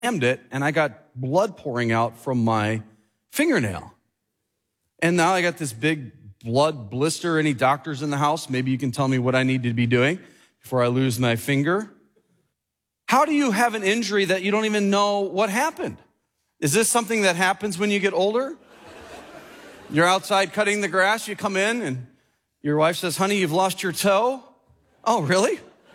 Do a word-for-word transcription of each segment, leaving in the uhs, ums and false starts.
slammed it, and I got blood pouring out from my fingernail. And now I got this big blood blister. Any doctors in the house? Maybe you can tell me what I need to be doing before I lose my finger. How do you have an injury that you don't even know what happened? Is this something that happens when you get older? You're outside cutting the grass, you come in, and your wife says, honey, you've lost your toe? Oh, really?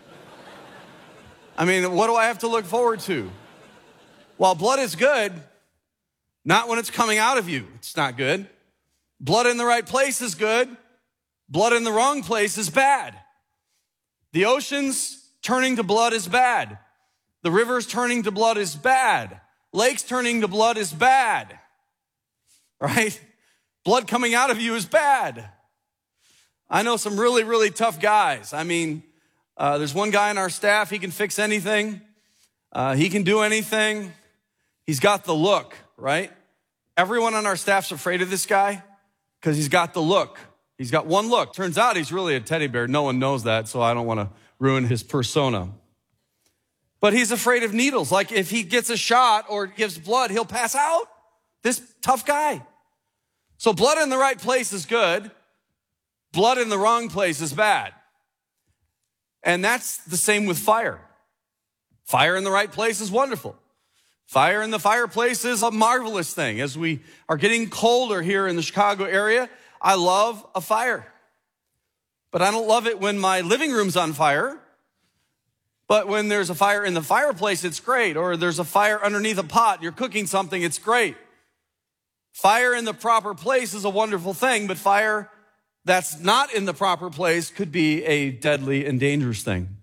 I mean, what do I have to look forward to? While blood is good, not when it's coming out of you. It's not good. Blood in the right place is good. Blood in the wrong place is bad. The oceans turning to blood is bad. The rivers turning to blood is bad. Lakes turning to blood is bad. Right? Blood coming out of you is bad. I know some really, really tough guys. I mean, uh, there's one guy on our staff, he can fix anything. Uh, he can do anything. He's got the look, right? Everyone on our staff's afraid of this guy because he's got the look. He's got one look. Turns out he's really a teddy bear. No one knows that, so I don't want to ruin his persona. But he's afraid of needles. Like if he gets a shot or gives blood, he'll pass out. This tough guy. So blood in the right place is good. Blood in the wrong place is bad. And that's the same with fire. Fire in the right place is wonderful. Fire in the fireplace is a marvelous thing. As we are getting colder here in the Chicago area, I love a fire. But I don't love it when my living room's on fire. But when there's a fire in the fireplace, it's great. Or there's a fire underneath a pot, you're cooking something, it's great. Fire in the proper place is a wonderful thing, but fire that's not in the proper place could be a deadly and dangerous thing.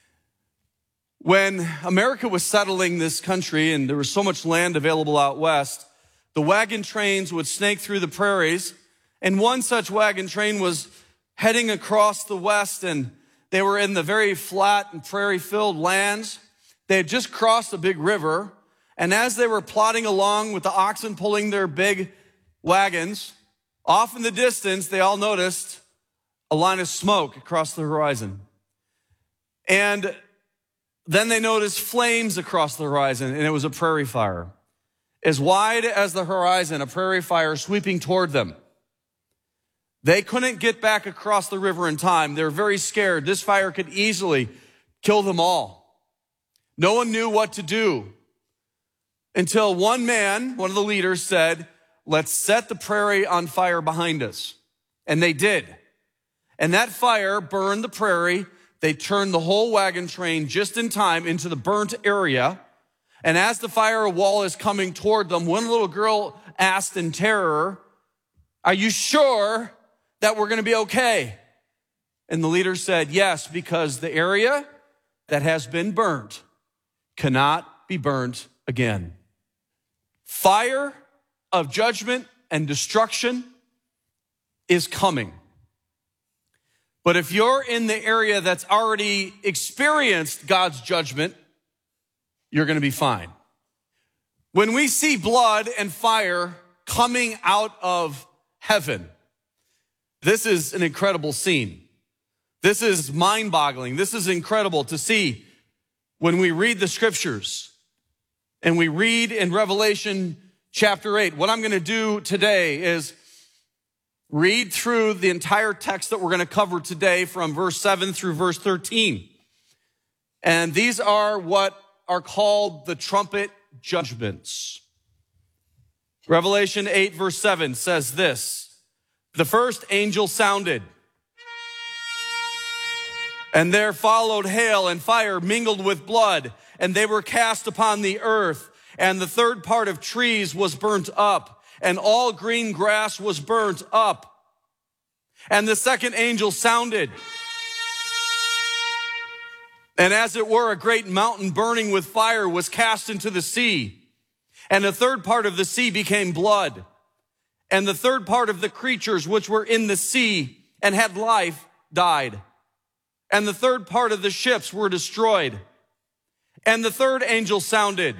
When America was settling this country and there was so much land available out west, the wagon trains would snake through the prairies. And one such wagon train was heading across the west, and they were in the very flat and prairie-filled lands. They had just crossed a big river. And as they were plodding along with the oxen pulling their big wagons, off in the distance, they all noticed a line of smoke across the horizon. And then they noticed flames across the horizon, and it was a prairie fire. As wide as the horizon, a prairie fire sweeping toward them. They couldn't get back across the river in time. They were very scared. This fire could easily kill them all. No one knew what to do until one man, one of the leaders, said, let's set the prairie on fire behind us. And they did. And that fire burned the prairie. They turned the whole wagon train just in time into the burnt area. And as the fire wall is coming toward them, one little girl asked in terror, are you sure that we're going to be okay? And the leader said, yes, because the area that has been burnt cannot be burnt again. Fire of judgment and destruction is coming. But if you're in the area that's already experienced God's judgment, you're going to be fine. When we see blood and fire coming out of heaven, this is an incredible scene. This is mind-boggling. This is incredible to see when we read the scriptures and we read in Revelation chapter eight. What I'm going to do today is read through the entire text that we're going to cover today from verse seven through verse thirteen. And these are what are called the trumpet judgments. Revelation eight verse seven says this, the first angel sounded, and there followed hail and fire mingled with blood, and they were cast upon the earth, and the third part of trees was burnt up, and all green grass was burnt up. And the second angel sounded, and as it were, a great mountain burning with fire was cast into the sea. And the third part of the sea became blood. And the third part of the creatures which were in the sea and had life died. And the third part of the ships were destroyed. And the third angel sounded,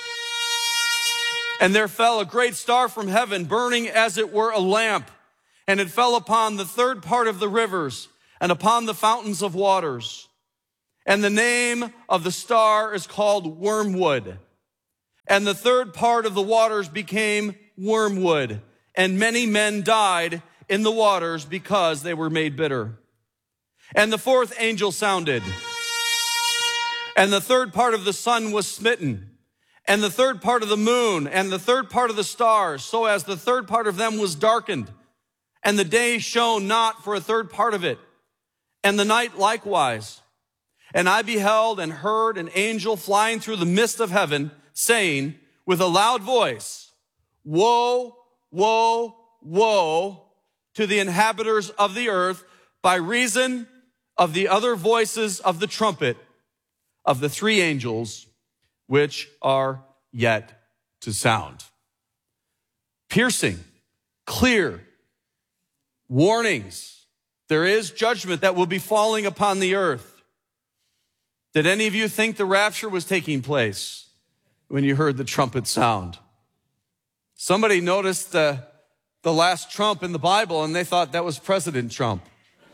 and there fell a great star from heaven, burning as it were a lamp. And it fell upon the third part of the rivers and upon the fountains of waters. And the name of the star is called Wormwood. And the third part of the waters became wormwood, and many men died in the waters because they were made bitter. And the fourth angel sounded, and the third part of the sun was smitten, and the third part of the moon, and the third part of the stars, so as the third part of them was darkened, and the day shone not for a third part of it, and the night likewise. And I beheld and heard an angel flying through the midst of heaven, saying with a loud voice, Woe, woe, woe to the inhabitants of the earth by reason of the other voices of the trumpet of the three angels which are yet to sound. Piercing, clear warnings. There is judgment that will be falling upon the earth. Did any of you think the rapture was taking place when you heard the trumpet sound? Somebody noticed the, the last trump in the Bible and they thought that was President Trump.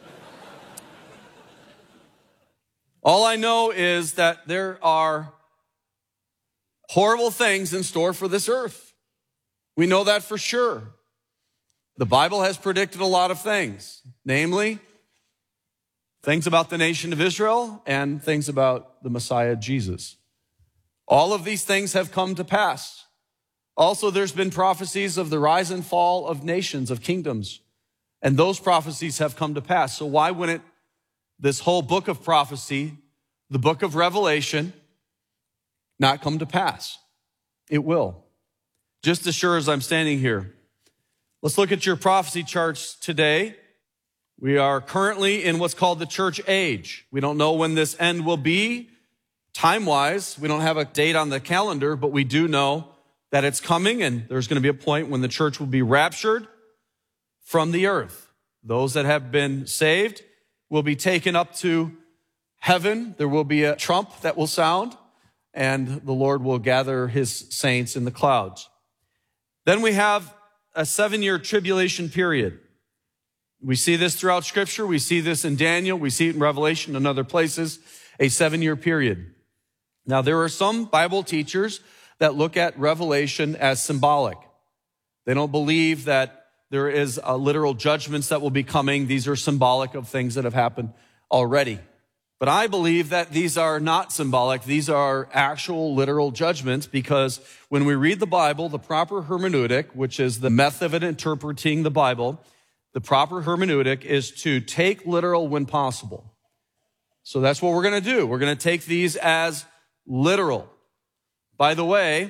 All I know is that there are horrible things in store for this earth. We know that for sure. The Bible has predicted a lot of things, namely things about the nation of Israel and things about the Messiah, Jesus. All of these things have come to pass. Also, there's been prophecies of the rise and fall of nations, of kingdoms, and those prophecies have come to pass. So why wouldn't this whole book of prophecy, the book of Revelation, not come to pass? It will. Just as sure as I'm standing here. Let's look at your prophecy charts today. We are currently in what's called the church age. We don't know when this end will be. Time-wise, we don't have a date on the calendar, but we do know that it's coming, and there's going to be a point when the church will be raptured from the earth. Those that have been saved will be taken up to heaven. There will be a trump that will sound, and the Lord will gather his saints in the clouds. Then we have a seven-year tribulation period. We see this throughout Scripture. We see this in Daniel. We see it in Revelation and other places, a seven-year period. Now, there are some Bible teachers that look at Revelation as symbolic. They don't believe that there is a literal judgments that will be coming. These are symbolic of things that have happened already. But I believe that these are not symbolic. These are actual literal judgments, because when we read the Bible, the proper hermeneutic, which is the method of interpreting the Bible, the proper hermeneutic is to take literal when possible. So that's what we're going to do. We're going to take these as literal. By the way,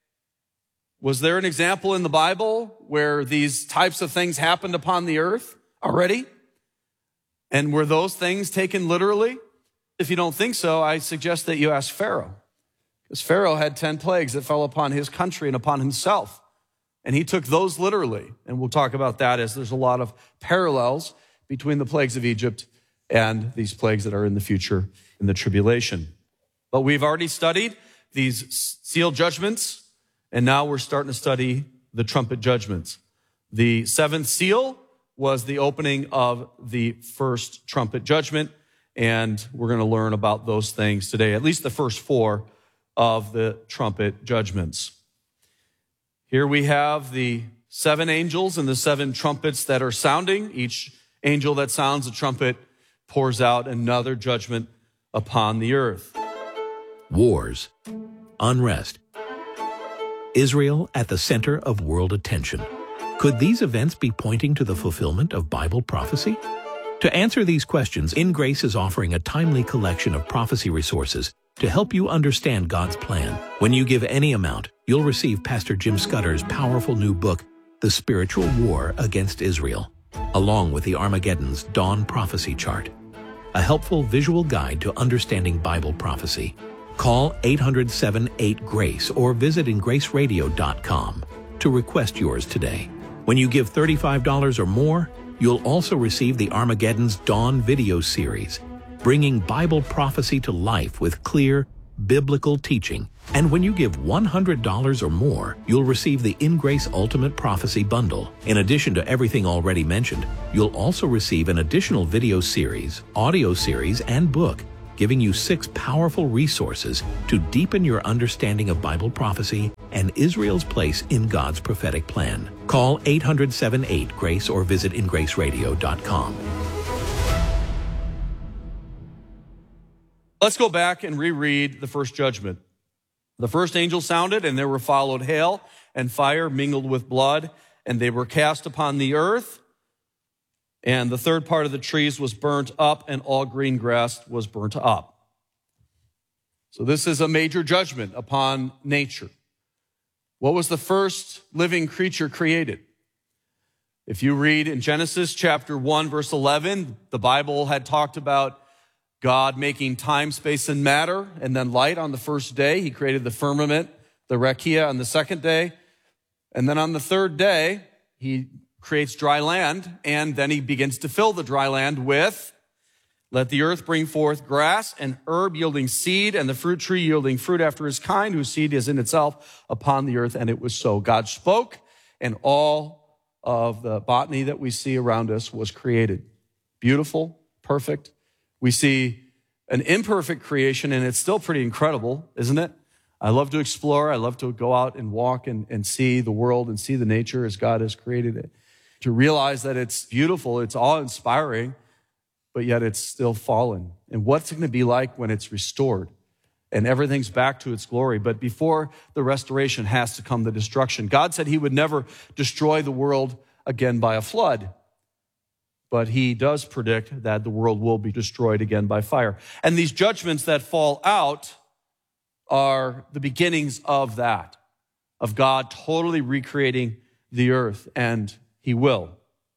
was there an example in the Bible where these types of things happened upon the earth already? And were those things taken literally? If you don't think so, I suggest that you ask Pharaoh. Because Pharaoh had ten plagues that fell upon his country and upon himself. And he took those literally. And we'll talk about that, as there's a lot of parallels between the plagues of Egypt and these plagues that are in the future in the tribulation. But we've already studied these seal judgments, and now we're starting to study the trumpet judgments. The seventh seal was the opening of the first trumpet judgment, and we're going to learn about those things today, at least the first four of the trumpet judgments. Here we have the seven angels and the seven trumpets that are sounding. Each angel that sounds a trumpet pours out another judgment upon the earth. Wars, unrest, Israel at the center of world attention. Could these events be pointing to the fulfillment of Bible prophecy? To answer these questions, In Grace is offering a timely collection of prophecy resources to help you understand God's plan. When you give any amount, you'll receive Pastor Jim Scudder's powerful new book, The Spiritual War Against Israel, along with the Armageddon's Dawn Prophecy Chart, a helpful visual guide to understanding Bible prophecy. Call eight hundred, seven eight, GRACE or visit in grace radio dot com to request yours today. When you give thirty-five dollars or more, you'll also receive the Armageddon's Dawn video series, bringing Bible prophecy to life with clear, biblical teaching. And when you give one hundred dollars or more, you'll receive the In Grace Ultimate Prophecy Bundle. In addition to everything already mentioned, you'll also receive an additional video series, audio series, and book, giving you six powerful resources to deepen your understanding of Bible prophecy and Israel's place in God's prophetic plan. Call eight hundred, seven eight, GRACE or visit in grace radio dot com. Let's go back and reread the first judgment. The first angel sounded, and there were followed hail and fire mingled with blood, and they were cast upon the earth. And the third part of the trees was burnt up, and all green grass was burnt up. So this is a major judgment upon nature. What was the first living creature created? If you read in Genesis chapter one, verse eleven, the Bible had talked about God making time, space, and matter, and then light on the first day. He created the firmament, the rakia, on the second day. And then on the third day, he creates dry land, and then he begins to fill the dry land with, let the earth bring forth grass and herb yielding seed, and the fruit tree yielding fruit after his kind, whose seed is in itself upon the earth. And it was so. God spoke, and all of the botany that we see around us was created. Beautiful, perfect. We see an imperfect creation, and it's still pretty incredible, isn't it? I love to explore. I love to go out and walk and, and see the world and see the nature as God has created it. To realize that it's beautiful, it's awe-inspiring, but yet it's still fallen. And what's it going to be like when it's restored and everything's back to its glory? But before the restoration has to come the destruction. God said he would never destroy the world again by a flood. But he does predict that the world will be destroyed again by fire. And these judgments that fall out are the beginnings of that, of God totally recreating the earth, and he will.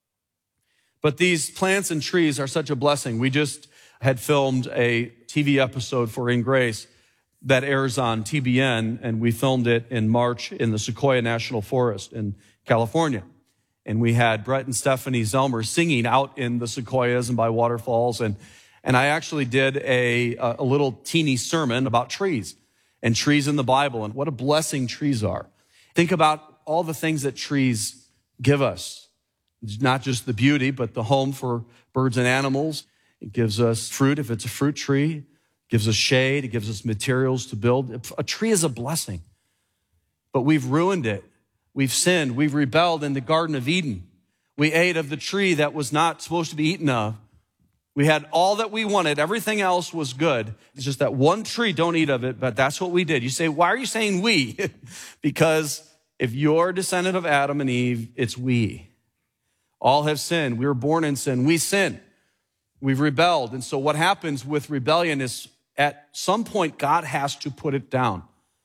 But these plants and trees are such a blessing. We just had filmed a T V episode for In Grace that airs on T B N, and we filmed it in March in the Sequoia National Forest in California. And we had Brett and Stephanie Zelmer singing out in the sequoias and by waterfalls. And, and I actually did a, a little teeny sermon about trees and trees in the Bible and what a blessing trees are. Think about all the things that trees give us. It's not just the beauty, but the home for birds and animals. It gives us fruit if it's a fruit tree. It gives us shade. It gives us materials to build. A tree is a blessing. But we've ruined it. We've sinned. We've rebelled in the Garden of Eden. We ate of the tree that was not supposed to be eaten of. We had all that we wanted. Everything else was good. It's just that one tree, don't eat of it, but that's what we did. You say, why are you saying we? Because if you're a descendant of Adam and Eve, it's we. All have sinned. We were born in sin. We sin. We've rebelled. And so what happens with rebellion is at some point, God has to put it down.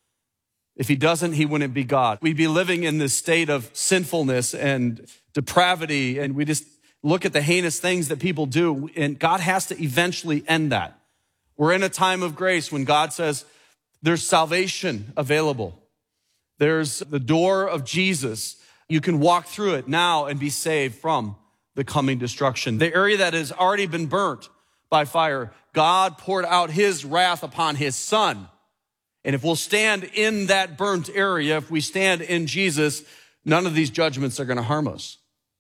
If he doesn't, he wouldn't be God. We'd be living in this state of sinfulness and depravity, and we just look at the heinous things that people do, and God has to eventually end that. We're in a time of grace when God says there's salvation available. There's the door of Jesus. You can walk through it now and be saved from the coming destruction. The area that has already been burnt by fire, God poured out his wrath upon his son. And if we'll stand in that burnt area, if we stand in Jesus, none of these judgments are going to harm us.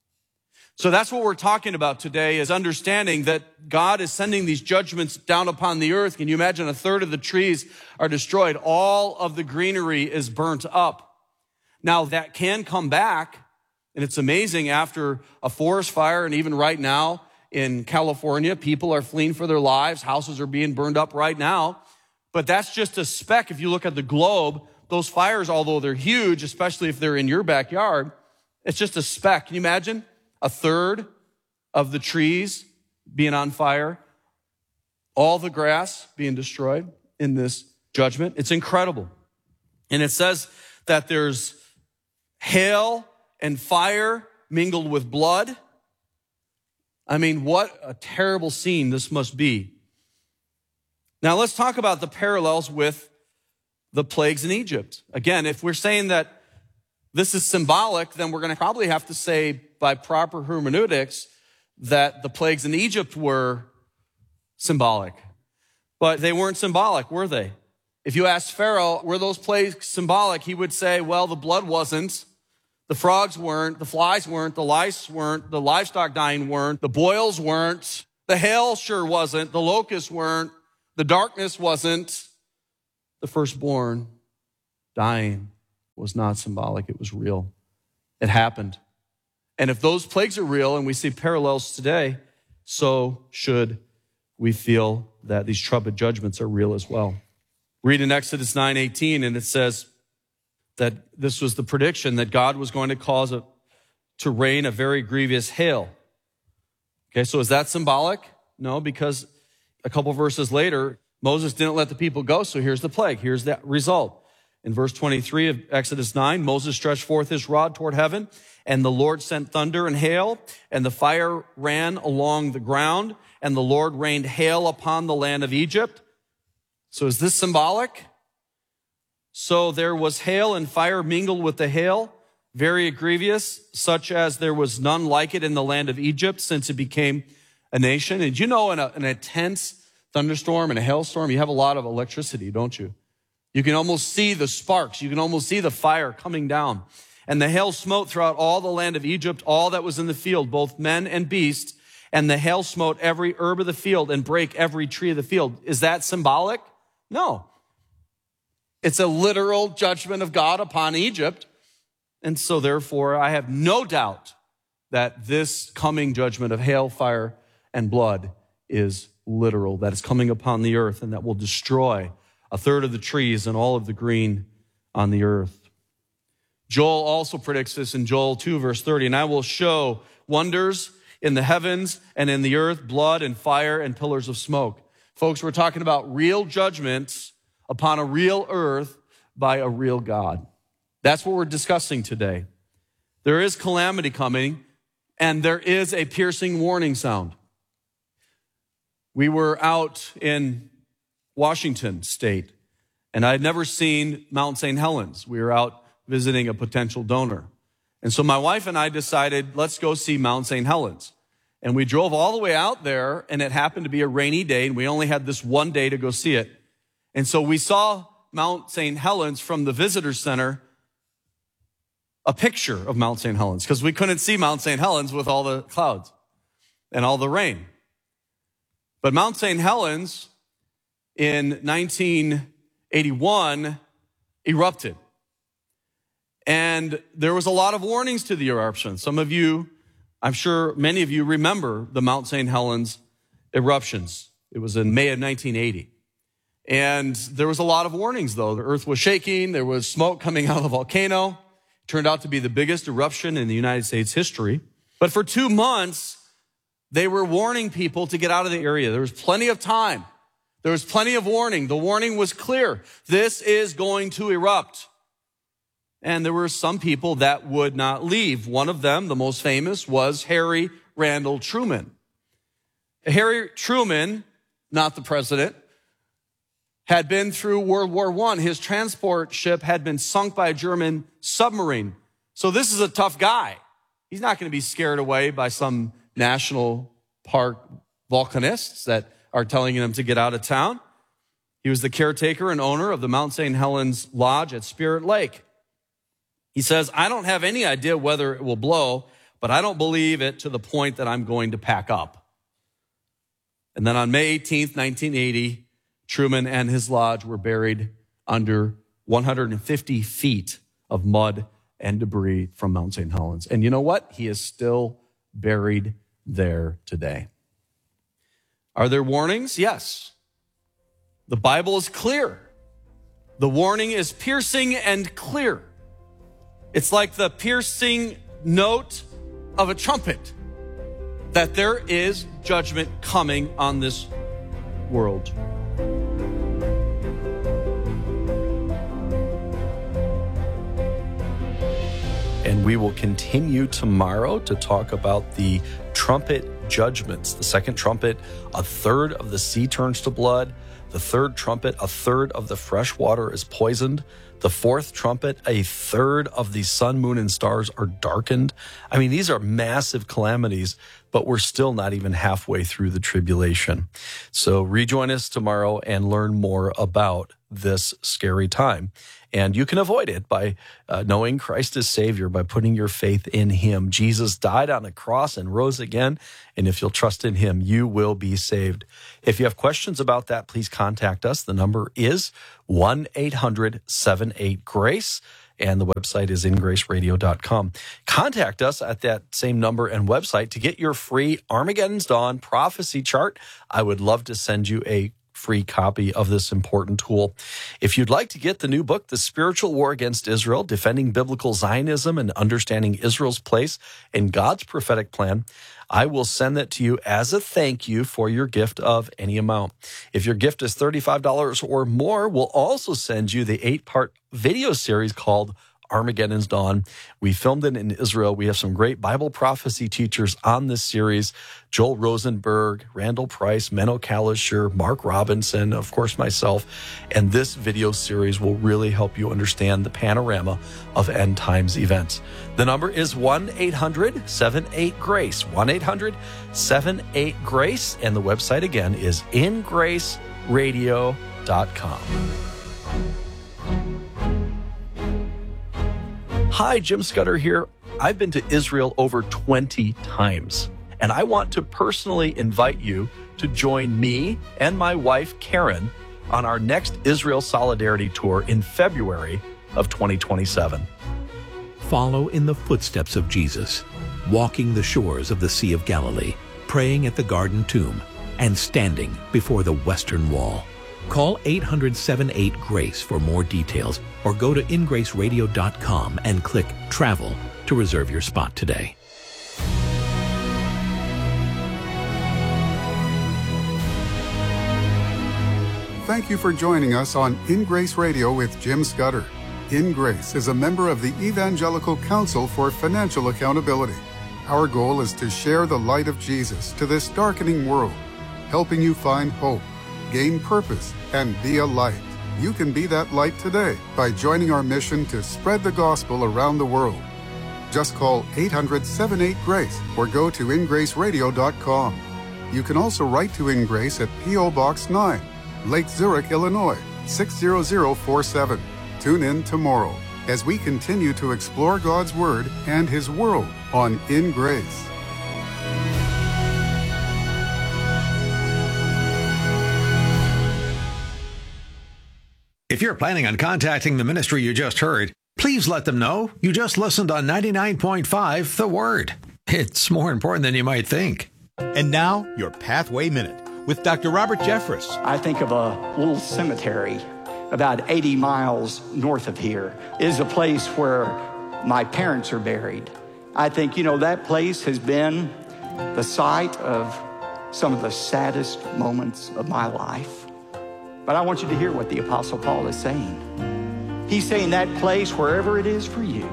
So that's what we're talking about today, is understanding that God is sending these judgments down upon the earth. Can you imagine a third of the trees are destroyed? All of the greenery is burnt up. Now that can come back, and it's amazing after a forest fire, and even right now in California, people are fleeing for their lives. Houses are being burned up right now. But that's just a speck. If you look at the globe, those fires, although they're huge, especially if they're in your backyard, it's just a speck. Can you imagine a third of the trees being on fire, all the grass being destroyed in this judgment? It's incredible. And it says that there's hail and fire mingled with blood. I mean, what a terrible scene this must be. Now, let's talk about the parallels with the plagues in Egypt. Again, if we're saying that this is symbolic, then we're going to probably have to say by proper hermeneutics that the plagues in Egypt were symbolic. But they weren't symbolic, were they? If you asked Pharaoh, were those plagues symbolic, he would say, well, the blood wasn't, the frogs weren't, the flies weren't, the lice weren't, the livestock dying weren't, the boils weren't, the hail sure wasn't, the locusts weren't, The darkness wasn't the firstborn dying. Was not symbolic. It was real. It happened. And if those plagues are real and we see parallels today, so should we feel that these trumpet judgments are real as well. Read in Exodus nine eighteen, and it says that this was the prediction that God was going to cause a, to rain a very grievous hail. Okay, so is that symbolic? No, because a couple verses later, Moses didn't let the people go, so here's the plague. Here's the result. In verse twenty-three of Exodus nine, Moses stretched forth his rod toward heaven, and the Lord sent thunder and hail, and the fire ran along the ground, and the Lord rained hail upon the land of Egypt. So is this symbolic? So there was hail and fire mingled with the hail, very grievous, such as there was none like it in the land of Egypt since it became a nation. And you know, in a, in a intense thunderstorm and a hailstorm, you have a lot of electricity, don't you? You can almost see the sparks. You can almost see the fire coming down. And the hail smote throughout all the land of Egypt, all that was in the field, both men and beasts. And the hail smote every herb of the field and brake every tree of the field. Is that symbolic? No. It's a literal judgment of God upon Egypt. And so therefore, I have no doubt that this coming judgment of hail, fire, and blood is literal, that is coming upon the earth and that will destroy a third of the trees and all of the green on the earth. Joel also predicts this in Joel two, verse thirty, and I will show wonders in the heavens and in the earth, blood and fire and pillars of smoke. Folks, we're talking about real judgments upon a real earth by a real God. That's what we're discussing today. There is calamity coming, and there is a piercing warning sound. We were out in Washington State, and I had never seen Mount Saint Helens. We were out visiting a potential donor. And so my wife and I decided, let's go see Mount Saint Helens. And we drove all the way out there, and it happened to be a rainy day, and we only had this one day to go see it. And so we saw Mount Saint Helens from the visitor center, a picture of Mount Saint Helens, because we couldn't see Mount Saint Helens with all the clouds and all the rain. But Mount Saint Helens in nineteen eighty-one erupted. And there was a lot of warnings to the eruption. Some of you, I'm sure many of you remember the Mount Saint Helens eruptions. It was in May of nineteen eighty. And there was a lot of warnings, though. The earth was shaking. There was smoke coming out of the volcano. It turned out to be the biggest eruption in the United States history. But for two months, they were warning people to get out of the area. There was plenty of time. There was plenty of warning. The warning was clear. This is going to erupt. And there were some people that would not leave. One of them, the most famous, was Harry Randall Truman. Harry Truman, not the president, had been through World War One. His transport ship had been sunk by a German submarine. So this is a tough guy. He's not going to be scared away by some national park volcanists that are telling him to get out of town. He was the caretaker and owner of the Mount Saint Helens Lodge at Spirit Lake. He says, I don't have any idea whether it will blow, but I don't believe it to the point that I'm going to pack up. And then on May eighteenth, nineteen eighty, Truman and his lodge were buried under one hundred fifty feet of mud and debris from Mount Saint Helens. And you know what? He is still buried there today. Are there warnings? Yes. The Bible is clear. The warning is piercing and clear. It's like the piercing note of a trumpet that there is judgment coming on this world. And we will continue tomorrow to talk about the trumpet judgments. The second trumpet, a third of the sea turns to blood. The third trumpet, a third of the fresh water is poisoned. The fourth trumpet, a third of the sun, moon, and stars are darkened. I mean, these are massive calamities, but we're still not even halfway through the tribulation. So rejoin us tomorrow and learn more about this scary time. And you can avoid it by uh, knowing Christ as Savior, by putting your faith in Him. Jesus died on a cross and rose again, and if you'll trust in Him, you will be saved. If you have questions about that, please contact us. The number is one eight hundred seven eight GRACE, and the website is in grace radio dot com. Contact us at that same number and website to get your free Armageddon's Dawn prophecy chart. I would love to send you a free copy of this important tool. If you'd like to get the new book, The Spiritual War Against Israel, Defending Biblical Zionism and Understanding Israel's Place in God's Prophetic Plan, I will send that to you as a thank you for your gift of any amount. If your gift is thirty-five dollars or more, we'll also send you the eight-part video series called Armageddon's Dawn. We filmed it in Israel. We have some great Bible prophecy teachers on this series: Joel Rosenberg, Randall Price, Menno Kalisher, Mark Robinson, of course myself. And this video series will really help you understand the panorama of end times events. The number is one eight hundred seven eight GRACE, one eight hundred seven eight GRACE, and the website again is in grace radio dot com. Hi, Jim Scudder here. I've been to Israel over twenty times, and I want to personally invite you to join me and my wife, Karen, on our next Israel Solidarity Tour in February of twenty twenty-seven. Follow in the footsteps of Jesus, walking the shores of the Sea of Galilee, praying at the Garden Tomb, and standing before the Western Wall. Call eight hundred seven eight GRACE for more details, or go to in grace radio dot com and click Travel to reserve your spot today. Thank you for joining us on In Grace Radio with Jim Scudder. In Grace is a member of the Evangelical Council for Financial Accountability. Our goal is to share the light of Jesus to this darkening world, helping you find hope, gain purpose, and be a light. You can be that light today by joining our mission to spread the gospel around the world. Just call eight hundred seven eight GRACE or go to in grace radio dot com. You can also write to In Grace at P O Box nine, Lake Zurich, Illinois, six zero zero four seven. Tune in tomorrow as we continue to explore God's Word and His world on In Grace. If you're planning on contacting the ministry you just heard, please let them know you just listened on ninety-nine point five The Word. It's more important than you might think. And now, your Pathway Minute with Doctor Robert Jeffress. I think of a little cemetery about eighty miles north of here. It is a place where my parents are buried. I think, you know, that place has been the site of some of the saddest moments of my life. But I want you to hear what the Apostle Paul is saying. He's saying that place, wherever it is for you,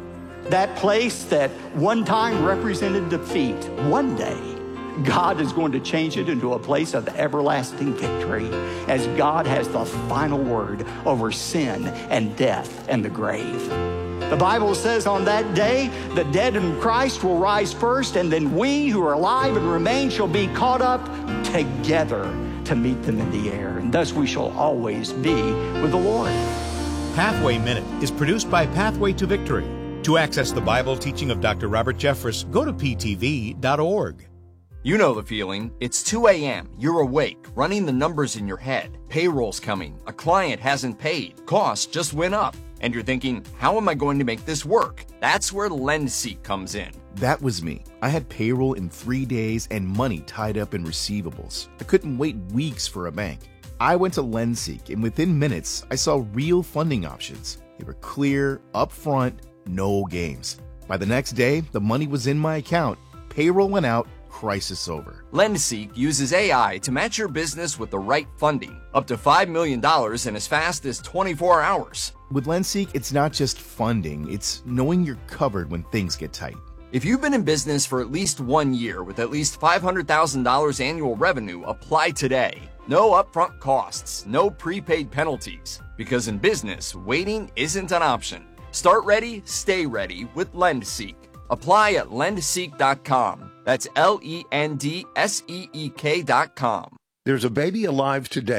that place that one time represented defeat, one day, God is going to change it into a place of everlasting victory, as God has the final word over sin and death and the grave. The Bible says on that day, the dead in Christ will rise first, and then we who are alive and remain shall be caught up together to meet them in the air. And thus we shall always be with the Lord. Pathway Minute is produced by Pathway to Victory. To access the Bible teaching of Doctor Robert Jeffress, go to p t v dot org. You know the feeling. It's two a.m. You're awake, running the numbers in your head. Payroll's coming. A client hasn't paid. Costs just went up. And you're thinking, how am I going to make this work? That's where LendSeek comes in. That was me. I had payroll in three days and money tied up in receivables. I couldn't wait weeks for a bank. I went to LendSeek, and within minutes, I saw real funding options. They were clear, upfront, no games. By the next day, the money was in my account. Payroll went out. Crisis over. LendSeek uses A I to match your business with the right funding, up to five million dollars in as fast as twenty-four hours. With LendSeek, it's not just funding, it's knowing you're covered when things get tight. If you've been in business for at least one year with at least five hundred thousand dollars annual revenue, apply today. No upfront costs, no prepaid penalties, because in business, waiting isn't an option. Start ready, stay ready with LendSeek. Apply at lend seek dot com. That's L E N D S E E K dot com. There's a baby alive today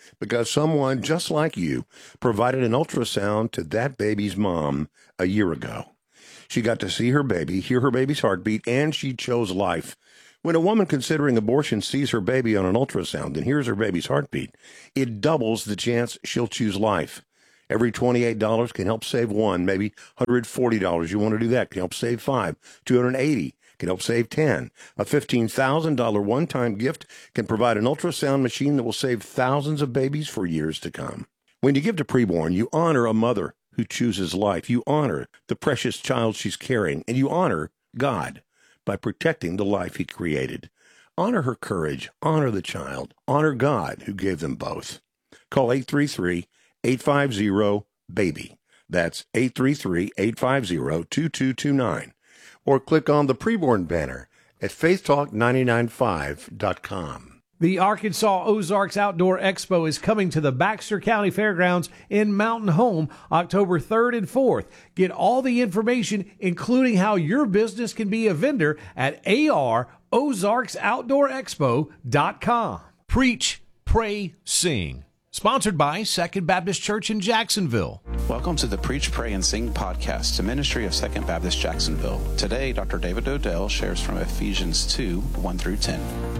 because someone just like you provided an ultrasound to that baby's mom a year ago. She got to see her baby, hear her baby's heartbeat, and she chose life. When a woman considering abortion sees her baby on an ultrasound and hears her baby's heartbeat, it doubles the chance she'll choose life. Every twenty-eight dollars can help save one, maybe one hundred forty dollars. You want to do that, can help save five. two hundred eighty dollars can help save ten. A fifteen thousand dollars one-time gift can provide an ultrasound machine that will save thousands of babies for years to come. When you give to Preborn, you honor a mother who chooses life. You honor the precious child she's carrying, and you honor God by protecting the life he created. Honor her courage, honor the child, honor God who gave them both. Call eight three three, eight five zero, BABY. That's eight three three, eight five zero, two two two nine. Or click on the Preborn banner at faith talk nine nine five dot com. The Arkansas Ozarks Outdoor Expo is coming to the Baxter County Fairgrounds in Mountain Home October third and fourth. Get all the information, including how your business can be a vendor, at A R Ozarks Outdoor Expo dot com. Preach, Pray, Sing. Sponsored by Second Baptist Church in Jacksonville. Welcome to the Preach, Pray, and Sing podcast, a ministry of Second Baptist Jacksonville. Today, Doctor David Odell shares from Ephesians two, one through ten.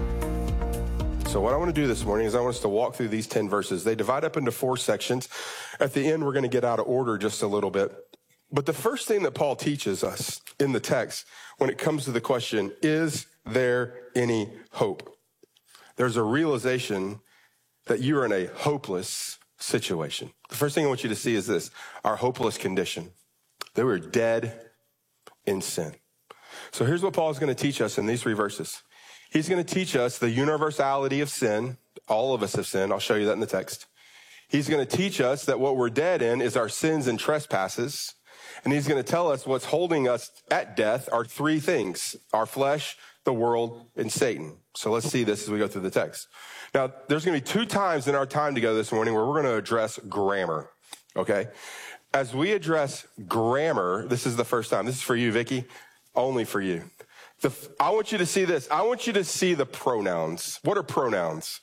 So what I want to do this morning is I want us to walk through these ten verses. They divide up into four sections. At the end, we're going to get out of order just a little bit. But the first thing that Paul teaches us in the text when it comes to the question, is there any hope? There's a realization that you are in a hopeless situation. The first thing I want you to see is this, our hopeless condition. They were dead in sin. So here's what Paul is going to teach us in these three verses. He's going to teach us the universality of sin. All of us have sinned. I'll show you that in the text. He's going to teach us that what we're dead in is our sins and trespasses. And he's going to tell us what's holding us at death are three things: our flesh, the world, and Satan. So let's see this as we go through the text. Now, there's going to be two times in our time together this morning where we're going to address grammar, okay? As we address grammar, this is the first time. This is for you, Vicky, only for you. The, I want you to see this. I want you to see the pronouns. What are pronouns?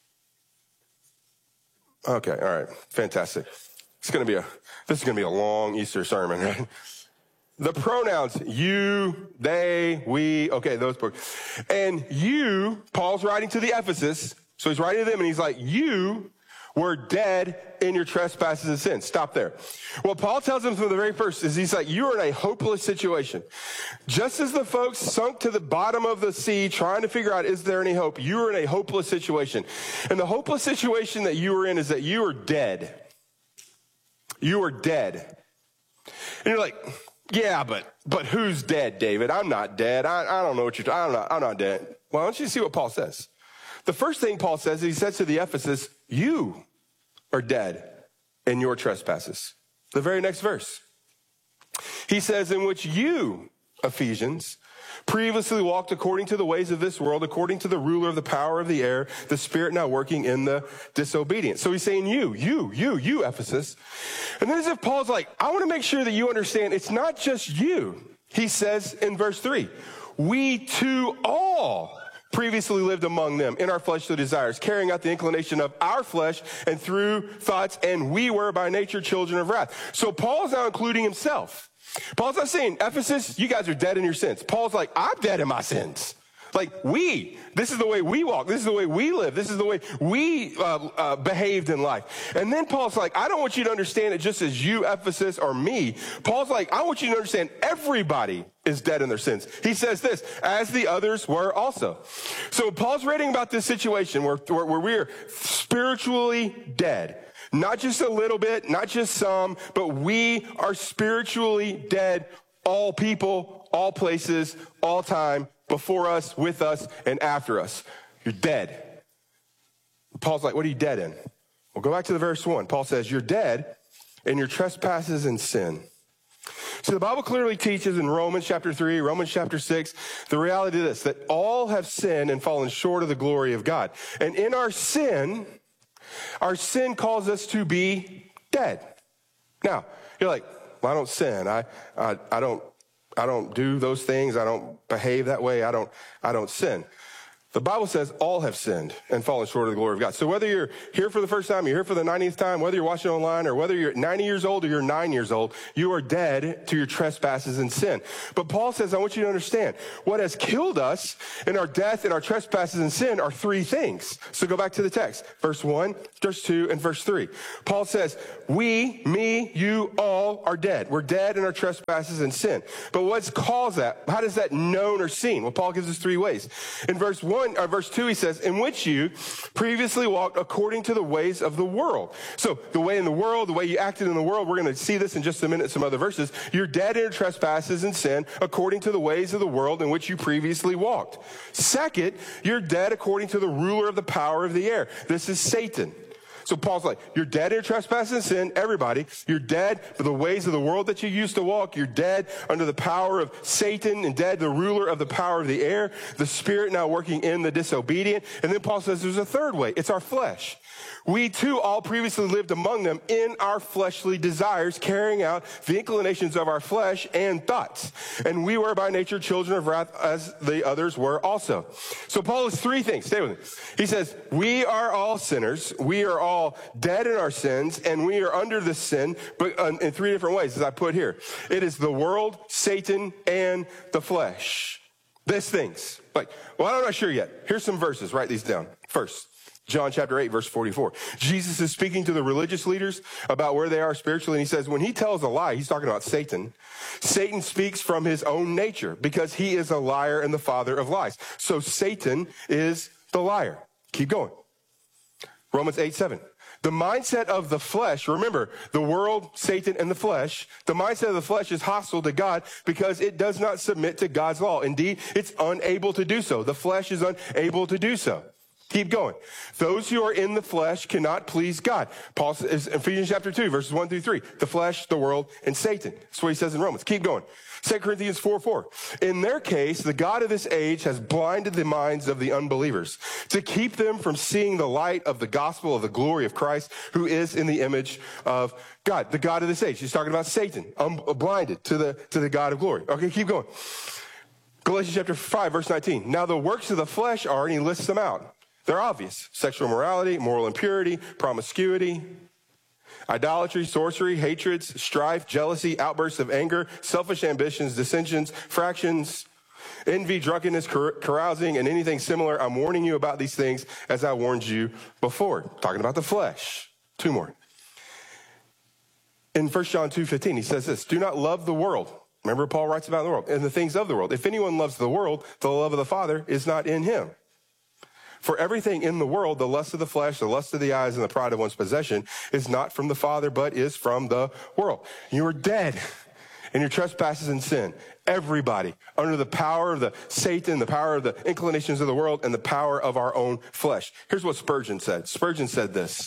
Okay, all right, fantastic. It's going to be a, this is going to be a long Easter sermon, right? The pronouns, you, they, we, okay, those books. And you, Paul's writing to the Ephesus, so he's writing to them and he's like, you were dead in your trespasses and sins. Stop there. What Paul tells them from the very first is he's like, you are in a hopeless situation. Just as the folks sunk to the bottom of the sea trying to figure out, is there any hope? You are in a hopeless situation. And the hopeless situation that you are in is that you are dead. You are dead. And you're like, yeah, but but who's dead, David? I'm not dead. I, I don't know what you're talking about. I'm not, I'm not dead. Well, I want you to see what Paul says. The first thing Paul says, he says to the Ephesus, you are dead in your trespasses. The very next verse. He says, in which you, Ephesians, previously walked according to the ways of this world, according to the ruler of the power of the air, the spirit now working in the disobedient. So he's saying you, you, you, you, Ephesus. And then as if Paul's like, I want to make sure that you understand it's not just you. He says in verse three, we too all previously lived among them in our fleshly desires, carrying out the inclination of our flesh and through thoughts, and we were by nature children of wrath. So Paul's now including himself. Paul's not saying, Ephesus, you guys are dead in your sins. Paul's like, I'm dead in my sins. Like we, this is the way we walk. This is the way we live. This is the way we uh, uh, behaved in life. And then Paul's like, I don't want you to understand it just as you, Ephesus, or me. Paul's like, I want you to understand everybody is dead in their sins. He says this, as the others were also. So Paul's writing about this situation where, where, where we're spiritually dead. Not just a little bit, not just some, but we are spiritually dead. All people, all places, all time, before us, with us, and after us. You're dead. Paul's like, what are you dead in? Well, go back to the verse one. Paul says, you're dead in your trespasses and sin. So the Bible clearly teaches in Romans chapter three, Romans chapter six, the reality of this, that all have sinned and fallen short of the glory of God. And in our sin, our sin calls us to be dead. Now, you're like, well, I don't sin. I, I, I don't, I don't do those things. I don't behave that way. I don't, I don't sin. The Bible says all have sinned and fallen short of the glory of God. So whether you're here for the first time, you're here for the ninetieth time, whether you're watching online, or whether you're ninety years old or you're nine years old, you are dead to your trespasses and sin. But Paul says, I want you to understand, what has killed us in our death and our trespasses and sin are three things. So go back to the text, verse one, verse two, and verse three. Paul says, we, me, you, all are dead. We're dead in our trespasses and sin. But what's caused that? How does that known or seen? Well, Paul gives us three ways. In verse one, Uh, verse two, he says, in which you previously walked according to the ways of the world. So the way in the world, the way you acted in the world, we're going to see this in just a minute, some other verses. You're dead in your trespasses and sin according to the ways of the world in which you previously walked. Second, you're dead according to the ruler of the power of the air. This is Satan. So Paul's like, you're dead in your trespasses and sin, everybody. You're dead for the ways of the world that you used to walk. You're dead under the power of Satan and dead, the ruler of the power of the air, the spirit now working in the disobedient. And then Paul says there's a third way. It's our flesh. We too all previously lived among them in our fleshly desires, carrying out the inclinations of our flesh and thoughts. And we were by nature children of wrath as the others were also. So Paul has three things. Stay with me. He says, we are all sinners. We are all dead in our sins, and we are under this sin, but in three different ways, as I put here. It is the world, Satan, and the flesh. These things. Like, well, I'm not sure yet. Here's some verses. Write these down. First, John chapter eight, verse forty-four. Jesus is speaking to the religious leaders about where they are spiritually, and he says, when he tells a lie, he's talking about Satan. Satan speaks from his own nature because he is a liar and the father of lies. So Satan is the liar. Keep going. Romans eight, seven. The mindset of the flesh, remember, the world, Satan, and the flesh, the mindset of the flesh is hostile to God because it does not submit to God's law. Indeed, it's unable to do so. The flesh is unable to do so. Keep going. Those who are in the flesh cannot please God. Paul says, Ephesians chapter two, verses one through three, the flesh, the world, and Satan. That's what he says in Romans. Keep going. Second Corinthians four, four. In their case, the God of this age has blinded the minds of the unbelievers to keep them from seeing the light of the gospel of the glory of Christ, who is in the image of God. The God of this age. He's talking about Satan, um, blinded to the, to the God of glory. Okay, keep going. Galatians chapter five, verse nineteen. Now the works of the flesh are, and he lists them out. They're obvious. Sexual immorality, moral impurity, promiscuity, idolatry, sorcery, hatreds, strife, jealousy, outbursts of anger, selfish ambitions, dissensions, fractions, envy, drunkenness, carousing, and anything similar. I'm warning you about these things as I warned you before. Talking about the flesh. Two more. In First John two fifteen, he says this, do not love the world. Remember, Paul writes about the world and the things of the world. If anyone loves the world, the love of the Father is not in him. For everything in the world, the lust of the flesh, the lust of the eyes, and the pride of one's possession is not from the Father, but is from the world. You are dead in your trespasses and sin. Everybody under the power of the Satan, the power of the inclinations of the world, and the power of our own flesh. Here's what Spurgeon said. Spurgeon said this.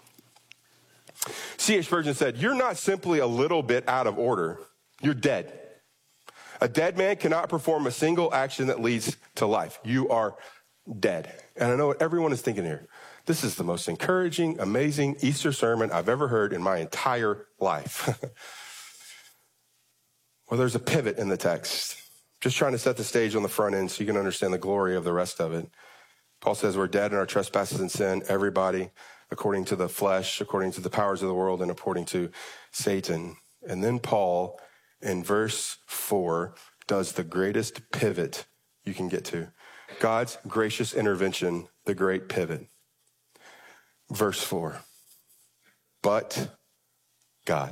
C H Spurgeon said, you're not simply a little bit out of order. You're dead. A dead man cannot perform a single action that leads to life. You are dead. And I know what everyone is thinking here. This is the most encouraging, amazing Easter sermon I've ever heard in my entire life. Well, there's a pivot in the text. Just trying to set the stage on the front end so you can understand the glory of the rest of it. Paul says we're dead in our trespasses and sin, everybody, according to the flesh, according to the powers of the world, and according to Satan. And then Paul, in verse four, does the greatest pivot you can get to. God's gracious intervention, the great pivot. Verse four. But God.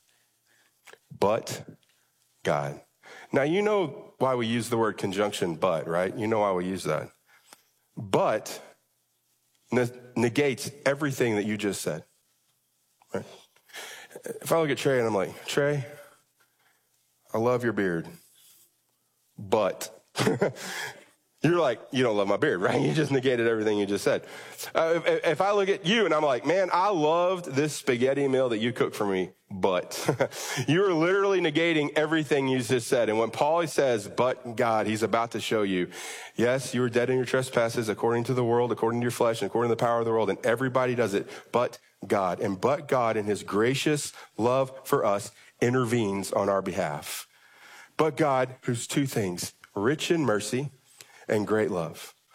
But God. Now, you know why we use the word conjunction but, right? You know why we use that. But negates everything that you just said. Right? If I look at Trey and I'm like, Trey, I love your beard, but... You're like, you don't love my beard, right? You just negated everything you just said. Uh, if, if I look at you and I'm like, man, I loved this spaghetti meal that you cooked for me, but you're literally negating everything you just said. And when Paul says, but God, he's about to show you, yes, you were dead in your trespasses according to the world, according to your flesh, and according to the power of the world. And everybody does it, but God. And but God in his gracious love for us intervenes on our behalf. But God, who's two things, rich in mercy and great love.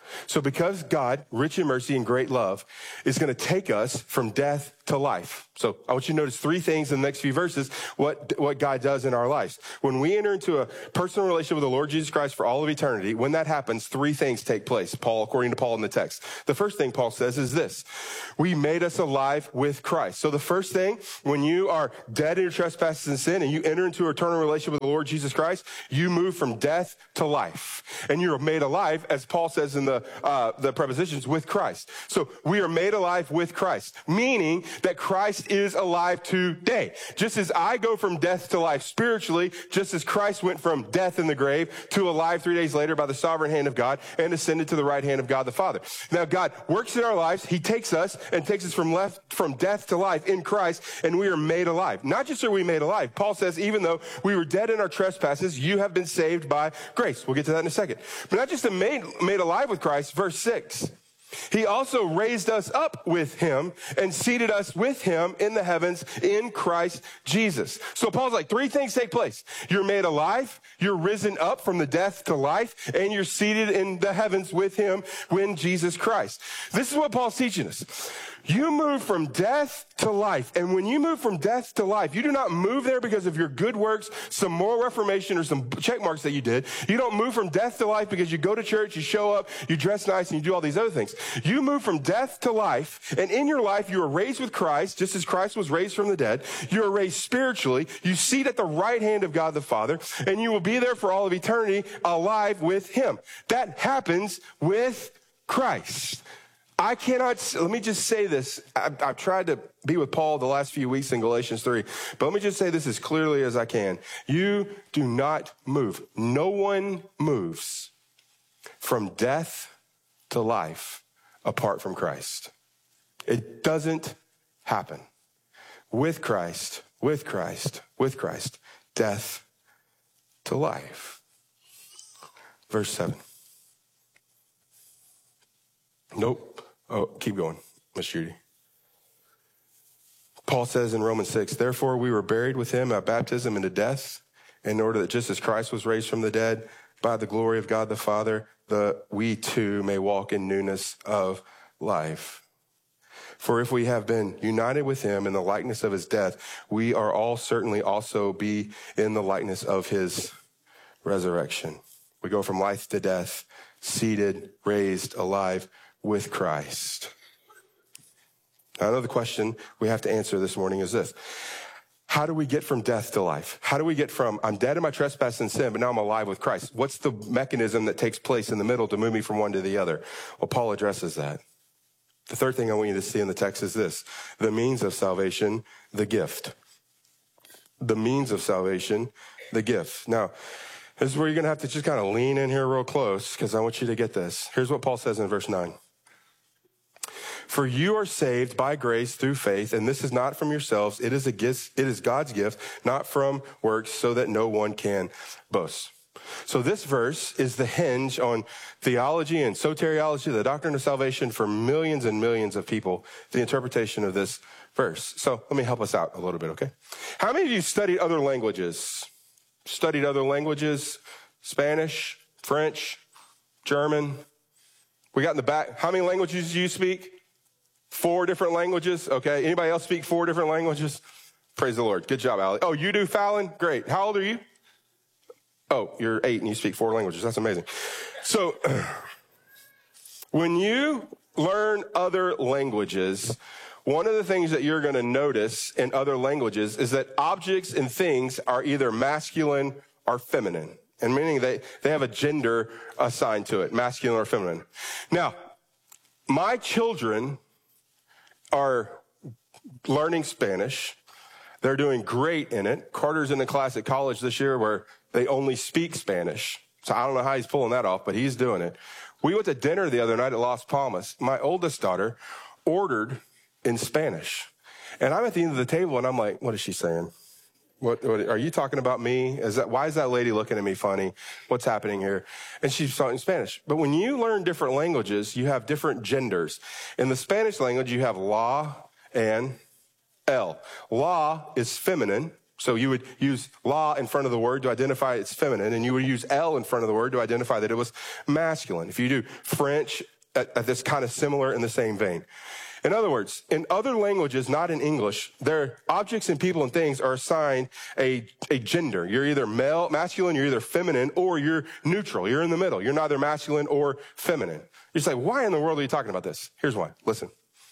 So because God, rich in mercy and great love, is going to take us from death to life. So I want you to notice three things in the next few verses, what, what God does in our lives. When we enter into a personal relationship with the Lord Jesus Christ for all of eternity, when that happens, three things take place, Paul, according to Paul in the text. The first thing Paul says is this: we made us alive with Christ. So the first thing, when you are dead in your trespasses and sin and you enter into an eternal relationship with the Lord Jesus Christ, you move from death to life. And you're made alive, as Paul says in the, uh, the prepositions, with Christ. So we are made alive with Christ, meaning that Christ is alive today. Just as I go from death to life spiritually, just as Christ went from death in the grave to alive three days later by the sovereign hand of God and ascended to the right hand of God the Father. Now God works in our lives. He takes us and takes us from left, from death to life in Christ, and we are made alive. Not just are we made alive. Paul says, even though we were dead in our trespasses, you have been saved by grace. We'll get to that in a second. But not just made, made alive with Christ, verse six. He also raised us up with him and seated us with him in the heavens in Christ Jesus. So Paul's like, three things take place. You're made alive, you're risen up from the death to life, and you're seated in the heavens with him in Jesus Christ. This is what Paul's teaching us. You move from death to life. And when you move from death to life, you do not move there because of your good works, some moral reformation, or some check marks that you did. You don't move from death to life because you go to church, you show up, you dress nice, and you do all these other things. You move from death to life, and in your life, you are raised with Christ, just as Christ was raised from the dead. You are raised spiritually. You seat at the right hand of God the Father, and you will be there for all of eternity, alive with him. That happens with Christ. I cannot, let me just say this. I've, I've tried to be with Paul the last few weeks in Galatians three, but let me just say this as clearly as I can. You do not move. No one moves from death to life apart from Christ. It doesn't happen. With Christ, with Christ, with Christ, death to life. Verse seven. Nope. Oh, keep going, Miss Judy. Paul says in Romans six, therefore we were buried with him at baptism into death, in order that just as Christ was raised from the dead by the glory of God the Father, that we too may walk in newness of life. For if we have been united with him in the likeness of his death, we are all certainly also be in the likeness of his resurrection. We go from life to death, seated, raised, alive with Christ. Now, another question we have to answer this morning is this. How do we get from death to life? How do we get from, I'm dead in my trespass and sin, but now I'm alive with Christ? What's the mechanism that takes place in the middle to move me from one to the other? Well, Paul addresses that. The third thing I want you to see in the text is this. The means of salvation, the gift. The means of salvation, the gift. Now, this is where you're going to have to just kind of lean in here real close, because I want you to get this. Here's what Paul says in verse nine. For you are saved by grace through faith, and this is not from yourselves. It is a gift, it is God's gift, not from works, so that no one can boast. So this verse is the hinge on theology and soteriology, the doctrine of salvation for millions and millions of people, the interpretation of this verse. So let me help us out a little bit, okay? How many of you studied other languages? Studied other languages? Spanish, French, German? We got in the back. How many languages do you speak? Four different languages, okay? Anybody else speak four different languages? Praise the Lord. Good job, Allie. Oh, you do, Fallon? Great. How old are you? Oh, you're eight and you speak four languages. That's amazing. So when you learn other languages, one of the things that you're going to notice in other languages is that objects and things are either masculine or feminine. And meaning they, they have a gender assigned to it, masculine or feminine. Now, my children are learning Spanish. They're doing great in it. Carter's in the class at college this year where they only speak Spanish. So I don't know how he's pulling that off, but he's doing it. We went to dinner the other night at Las Palmas. My oldest daughter ordered in Spanish. And I'm at the end of the table and I'm like, what is she saying? What, what are you talking about me? Is that, why is that lady looking at me funny? What's happening here? And she's talking Spanish. But when you learn different languages, you have different genders. In the Spanish language, you have la and el. La is feminine So you would use la in front of the word to identify it's feminine, and you would use L in front of the word to identify that it was masculine. If you do French, uh, that's kind of similar in the same vein. In other words, in other languages, not in English, their objects and people and things are assigned a, a gender. You're either male, masculine, you're either feminine, or you're neutral. You're in the middle. You're neither masculine or feminine. You say, why in the world are you talking about this? Here's why. Listen.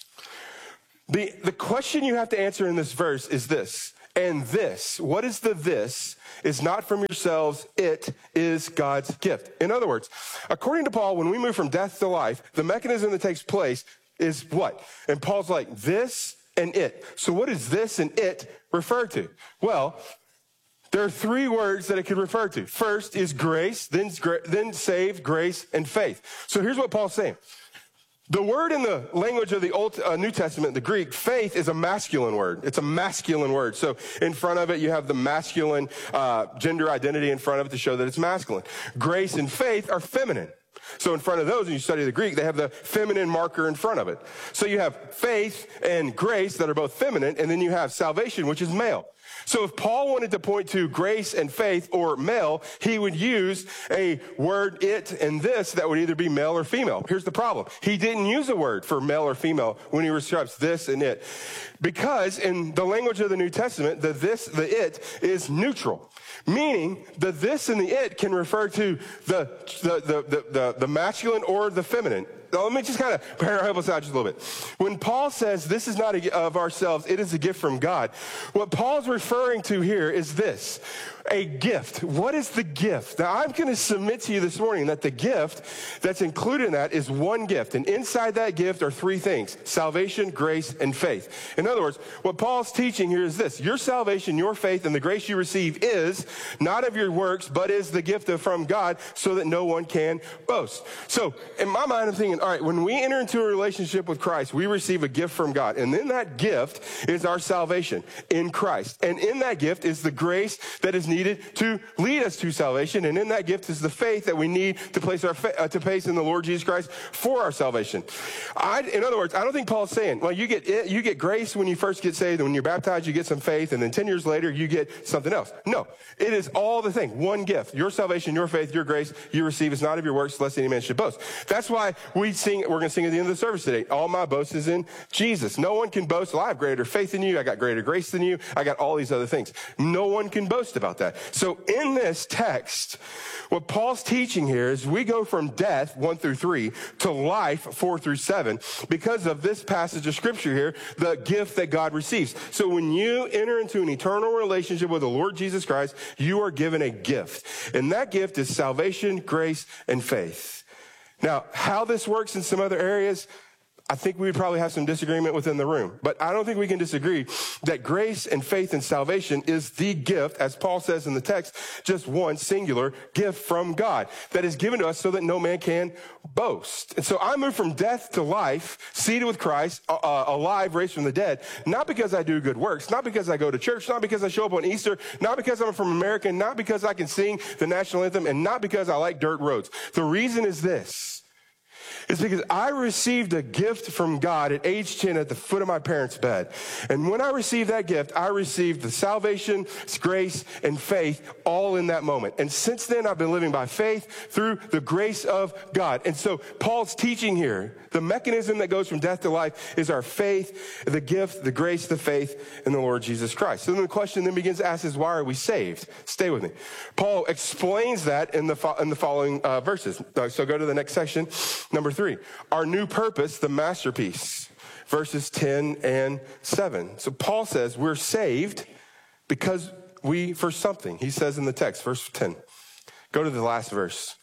The, the question you have to answer in this verse is this. And this, what is the this, is not from yourselves, it is God's gift. In other words, according to Paul, when we move from death to life, the mechanism that takes place is what? And Paul's like, this and it. So what does this and it refer to? Well, there are three words that it could refer to. First is grace, then, then saved, grace, and faith. So here's what Paul's saying. The word in the language of the Old uh, New Testament, the Greek, faith is a masculine word. It's a masculine word. So in front of it, you have the masculine uh, gender identity in front of it to show that it's masculine. Grace and faith are feminine. So in front of those, when you study the Greek, they have the feminine marker in front of it. So you have faith and grace that are both feminine, and then you have salvation, which is male. So if Paul wanted to point to grace and faith or male, he would use a word, it, and this that would either be male or female. Here's the problem. He didn't use a word for male or female when he describes this and it. Because in the language of the New Testament, the this, the it is neutral. Meaning the this and the it can refer to the, the, the, the, the, the masculine or the feminine. Now, let me just kind of help us out just a little bit. When Paul says this is not a, of ourselves, it is a gift from God, what Paul's referring to here is this, a gift. What is the gift? Now, I'm going to submit to you this morning that the gift that's included in that is one gift. And inside that gift are three things, salvation, grace, and faith. In other words, what Paul's teaching here is this, your salvation, your faith, and the grace you receive is not of your works, but is the gift of, from God so that no one can boast. So in my mind, I'm thinking, all right, when we enter into a relationship with Christ, we receive a gift from God. And then that gift is our salvation in Christ. And in that gift is the grace that is needed to lead us to salvation. And in that gift is the faith that we need to place our fa- uh, to place in the Lord Jesus Christ for our salvation. I, in other words, I don't think Paul's saying, well, you get it, you get grace when you first get saved, and when you're baptized, you get some faith, and then ten years later, you get something else. No, it is all the thing. One gift. Your salvation, your faith, your grace, you receive is not of your works, lest any man should boast. That's why we sing, we're going to sing at the end of the service today, all my boast is in Jesus. No one can boast, well, I have greater faith than you, I got greater grace than you, I got all these other things. No one can boast about that. So in this text, what Paul's teaching here is we go from death, one through three, to life, four through seven, because of this passage of scripture here, the gift that God receives. So when you enter into an eternal relationship with the Lord Jesus Christ, you are given a gift. And that gift is salvation, grace, and faith. Now, how this works in some other areas, I think we would probably have some disagreement within the room. But I don't think we can disagree that grace and faith and salvation is the gift, as Paul says in the text, just one singular gift from God that is given to us so that no man can boast. And so I move from death to life, seated with Christ, uh, alive, raised from the dead, not because I do good works, not because I go to church, not because I show up on Easter, not because I'm from America, not because I can sing the national anthem, and not because I like dirt roads. The reason is this. It's because I received a gift from God at age ten at the foot of my parents' bed. And when I received that gift, I received the salvation, grace, and faith all in that moment. And since then, I've been living by faith through the grace of God. And so Paul's teaching here, the mechanism that goes from death to life is our faith, the gift, the grace, the faith in the Lord Jesus Christ. So then the question then begins to ask is, why are we saved? Stay with me. Paul explains that in the, fo- in the following uh, verses. So go to the next section, number three. Our new purpose, the masterpiece, verses ten and seven. So Paul says we're saved because we, for something. He says in the text, verse ten. Go to the last verse.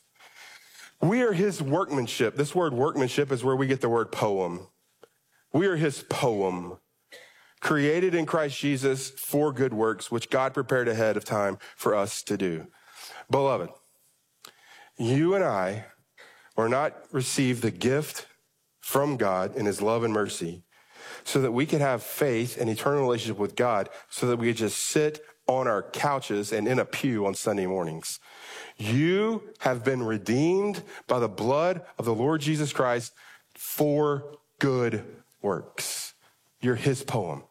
We are his workmanship. This word workmanship is where we get the word poem. We are his poem, created in Christ Jesus for good works, which God prepared ahead of time for us to do. Beloved, you and I or not receive the gift from God in his love and mercy so that we could have faith and eternal relationship with God so that we could just sit on our couches and in a pew on Sunday mornings. You have been redeemed by the blood of the Lord Jesus Christ for good works. You're his poem.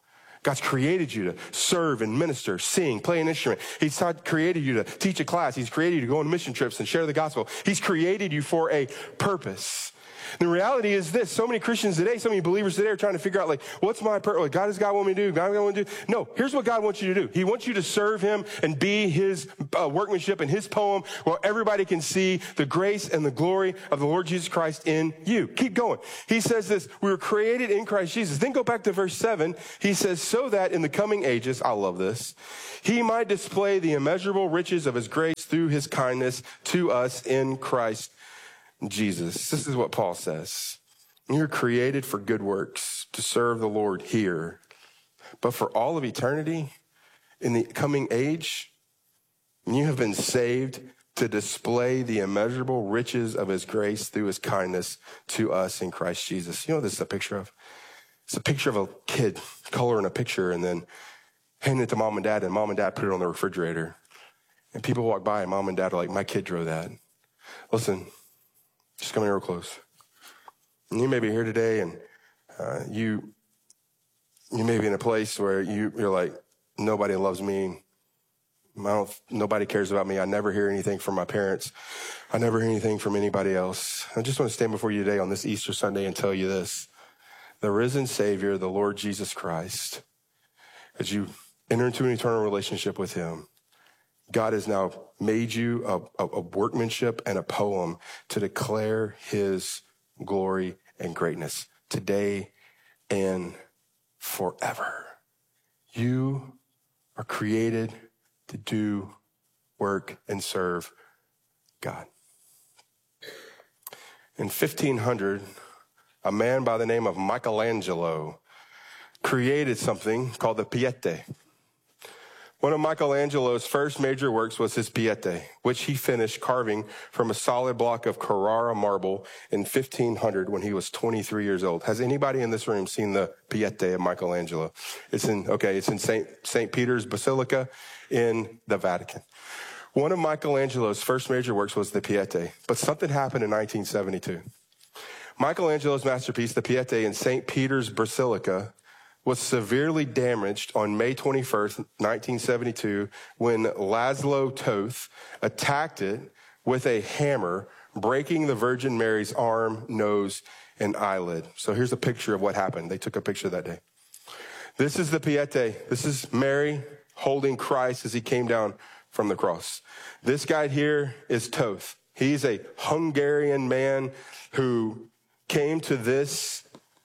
God's created you to serve and minister, sing, play an instrument. He's created you to teach a class. He's created you to go on mission trips and share the gospel. He's created you for a purpose. The reality is this: so many Christians today, so many believers today are trying to figure out, like, what's my purpose? Like, God does God want me to do? God want me to do? No, here's what God wants you to do. He wants you to serve him and be his uh, workmanship and his poem where everybody can see the grace and the glory of the Lord Jesus Christ in you. Keep going. He says this: we were created in Christ Jesus. Then go back to verse seven. He says, so that in the coming ages, I love this, he might display the immeasurable riches of his grace through his kindness to us in Christ Jesus. This is what Paul says. You're created for good works to serve the Lord here. But for all of eternity, in the coming age, you have been saved to display the immeasurable riches of his grace through his kindness to us in Christ Jesus. You know what this is a picture of? It's a picture of a kid coloring a picture and then handing it to mom and dad, and mom and dad put it on the refrigerator. And people walk by and mom and dad are like, my kid drew that. Listen, just coming real close. And you may be here today, and uh, you you may be in a place where you, you're like, nobody loves me. I don't, nobody cares about me. I never hear anything from my parents. I never hear anything from anybody else. I just want to stand before you today on this Easter Sunday and tell you this: the risen Savior, the Lord Jesus Christ, as you enter into an eternal relationship with him, God has now made you a, a, a workmanship and a poem to declare his glory and greatness today and forever. You are created to do, work, and serve God. In fifteen hundred, a man by the name of Michelangelo created something called the Piete. One of Michelangelo's first major works was his Piete, which he finished carving from a solid block of Carrara marble in fifteen hundred when he was twenty-three years old. Has anybody in this room seen the Piete of Michelangelo? It's in, okay, it's in Saint Saint Peter's Basilica in the Vatican. One of Michelangelo's first major works was the Piete, but something happened in nineteen seventy-two. Michelangelo's masterpiece, the Piete in Saint Peter's Basilica, was severely damaged on May twenty-first, nineteen seventy-two, when Laszlo Toth attacked it with a hammer, breaking the Virgin Mary's arm, nose, and eyelid. So here's a picture of what happened. They took a picture that day. This is the Piete. This is Mary holding Christ as he came down from the cross. This guy here is Toth. He's a Hungarian man who came to this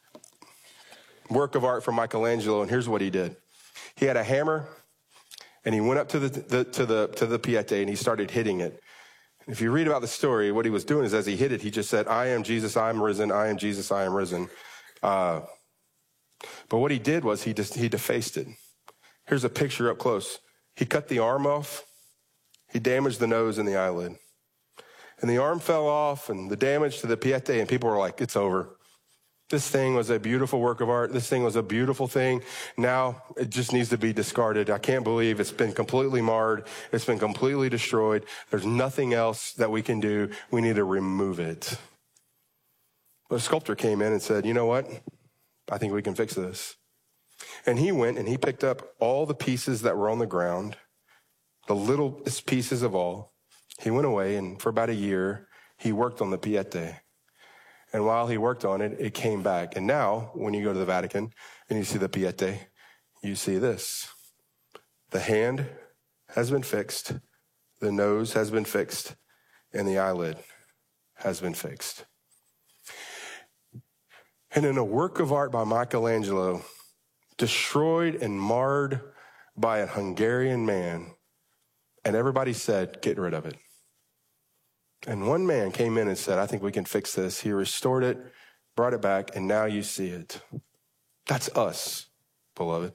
work of art from Michelangelo, and here's what he did. He had a hammer, and he went up to the, the to the to the Piete, and he started hitting it. If you read about the story, what he was doing is, as he hit it, he just said, "I am Jesus, I am risen. I am Jesus, I am risen." Uh, but what he did was he just he defaced it. Here's a picture up close. He cut the arm off. He damaged the nose and the eyelid, and the arm fell off, and the damage to the Piete, and people were like, "It's over." This thing was a beautiful work of art. This thing was a beautiful thing. Now it just needs to be discarded. I can't believe it's been completely marred. It's been completely destroyed. There's nothing else that we can do. We need to remove it. But a sculptor came in and said, you know what? I think we can fix this. And he went and he picked up all the pieces that were on the ground, the littlest pieces of all. He went away, and for about a year, he worked on the Piete. And while he worked on it, it came back. And now, when you go to the Vatican and you see the Piete, you see this. The hand has been fixed, the nose has been fixed, and the eyelid has been fixed. And in a work of art by Michelangelo, destroyed and marred by a Hungarian man, and everybody said, get rid of it. And one man came in and said, I think we can fix this. He restored it, brought it back, and now you see it. That's us, beloved.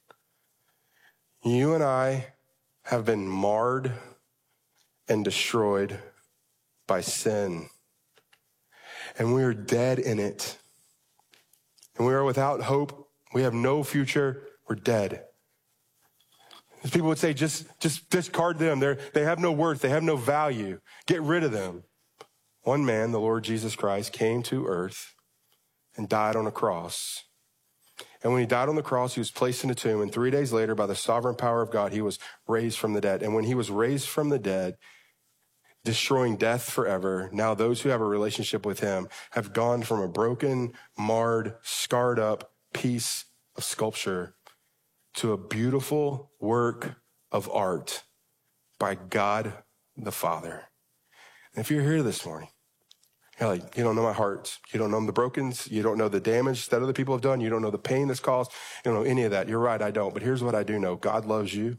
You and I have been marred and destroyed by sin. And we are dead in it. And we are without hope. We have no future. We're dead. People would say, just, just discard them. They're, they have no worth. They have no value. Get rid of them. One man, the Lord Jesus Christ, came to earth and died on a cross. And when he died on the cross, he was placed in a tomb. And three days later, by the sovereign power of God, he was raised from the dead. And when he was raised from the dead, destroying death forever, now those who have a relationship with him have gone from a broken, marred, scarred up piece of sculpture to a beautiful work of art by God the Father. And if you're here this morning, you're like, you don't know my heart. You don't know the brokens. You don't know the damage that other people have done. You don't know the pain that's caused. You don't know any of that. You're right, I don't. But here's what I do know. God loves you.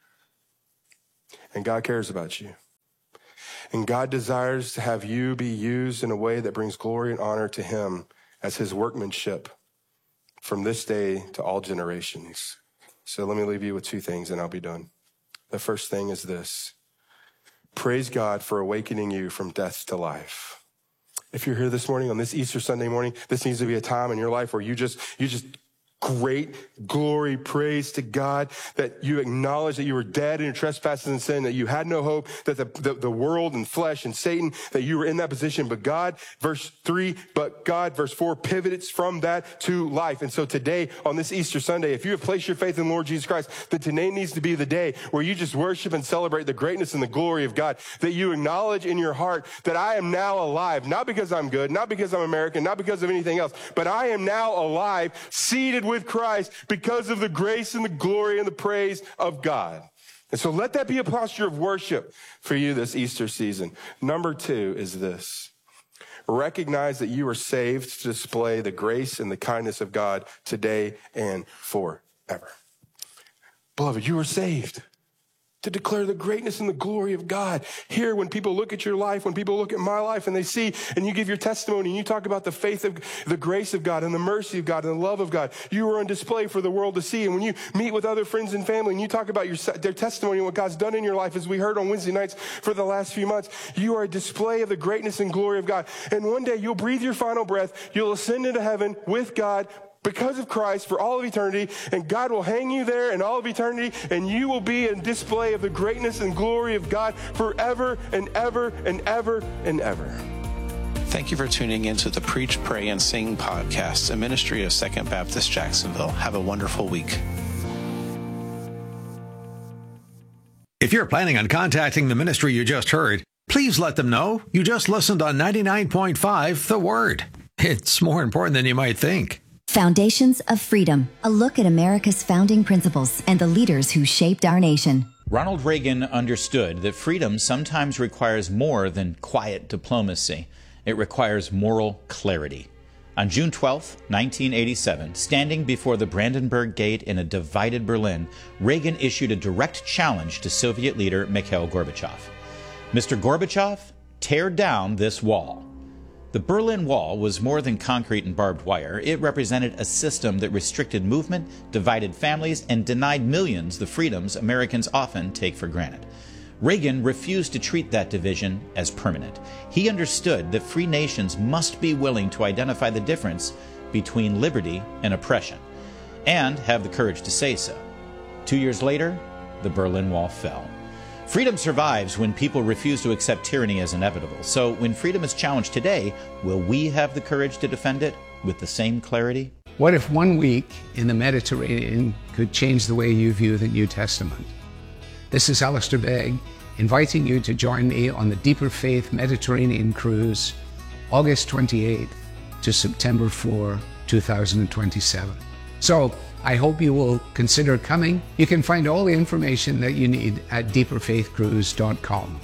And God cares about you. And God desires to have you be used in a way that brings glory and honor to him as his workmanship from this day to all generations. So let me leave you with two things and I'll be done. The first thing is this. Praise God for awakening you from death to life. If you're here this morning on this Easter Sunday morning, this needs to be a time in your life where you just, you just great glory, praise to God, that you acknowledge that you were dead in your trespasses and sin, that you had no hope, that the, the, the world and flesh and Satan, that you were in that position. But God, verse three, but God, verse four, pivots from that to life. And so today, on this Easter Sunday, if you have placed your faith in the Lord Jesus Christ, then today needs to be the day where you just worship and celebrate the greatness and the glory of God, that you acknowledge in your heart that I am now alive, not because I'm good, not because I'm American, not because of anything else, but I am now alive, seated with Christ because of the grace and the glory and the praise of God. And so let that be a posture of worship for you this Easter season. Number two is this. Recognize that you are saved to display the grace and the kindness of God today and forever. Beloved, you are saved to declare the greatness and the glory of God. Here, when people look at your life, when people look at my life and they see, and you give your testimony and you talk about the faith of the grace of God and the mercy of God and the love of God, you are on display for the world to see. And when you meet with other friends and family and you talk about your, their testimony and what God's done in your life, as we heard on Wednesday nights for the last few months, you are a display of the greatness and glory of God. And one day you'll breathe your final breath, you'll ascend into heaven with God, because of Christ for all of eternity, and God will hang you there in all of eternity, and you will be a display of the greatness and glory of God forever and ever and ever and ever. Thank you for tuning into the Preach, Pray, and Sing podcast, a ministry of Second Baptist Jacksonville. Have a wonderful week. If you're planning on contacting the ministry you just heard, please let them know you just listened on ninety-nine point five The Word. It's more important than you might think. Foundations of Freedom, a look at America's founding principles and the leaders who shaped our nation. Ronald Reagan understood that freedom sometimes requires more than quiet diplomacy. It requires moral clarity. On June twelfth, nineteen eighty-seven, standing before the Brandenburg Gate in a divided Berlin, Reagan issued a direct challenge to Soviet leader Mikhail Gorbachev. Mister Gorbachev, tear down this wall. The Berlin Wall was more than concrete and barbed wire. It represented a system that restricted movement, divided families, and denied millions the freedoms Americans often take for granted. Reagan refused to treat that division as permanent. He understood that free nations must be willing to identify the difference between liberty and oppression, and have the courage to say so. Two years later, the Berlin Wall fell. Freedom survives when people refuse to accept tyranny as inevitable. So when freedom is challenged today, will we have the courage to defend it with the same clarity? What if one week in the Mediterranean could change the way you view the New Testament? This is Alistair Begg, inviting you to join me on the Deeper Faith Mediterranean Cruise, August twenty-eighth to September fourth, two thousand twenty-seven. So, I hope you will consider coming. You can find all the information that you need at deeper faith cruise dot com.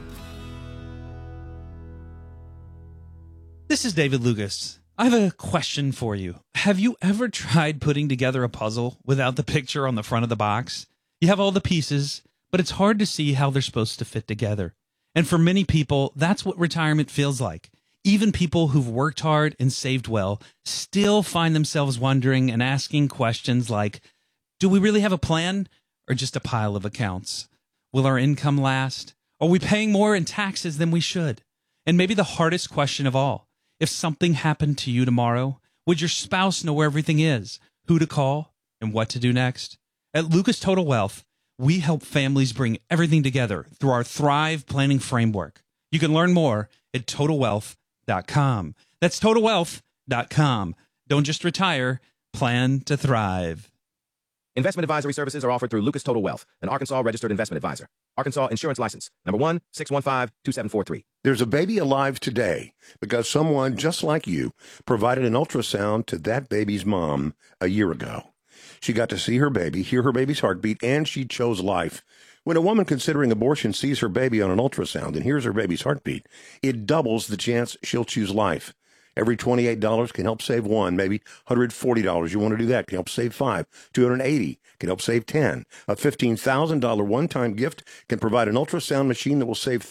This is David Lucas. I have a question for you. Have you ever tried putting together a puzzle without the picture on the front of the box? You have all the pieces, but it's hard to see how they're supposed to fit together. And for many people, that's what retirement feels like. Even people who've worked hard and saved well still find themselves wondering and asking questions like, do we really have a plan or just a pile of accounts? Will our income last? Are we paying more in taxes than we should? And maybe the hardest question of all, if something happened to you tomorrow, would your spouse know where everything is, who to call, and what to do next? At Lucas Total Wealth, we help families bring everything together through our Thrive Planning Framework. You can learn more at total wealth dot com. That's total wealth dot com. Don't just retire, Plan to thrive. Investment advisory services are offered through Lucas Total Wealth, an Arkansas registered investment advisor. Arkansas Insurance License, number one six one five two seven four three. There's a baby alive today because someone just like you provided an ultrasound to that baby's mom a year ago. She got to see her baby, hear her baby's heartbeat, and she chose life. When a woman considering abortion sees her baby on an ultrasound and hears her baby's heartbeat, it doubles the chance she'll choose life. Every twenty-eight dollars can help save one, maybe one hundred forty dollars. You want to do that, can help save five. two hundred eighty dollars can help save ten. A fifteen thousand dollars one-time gift can provide an ultrasound machine that will save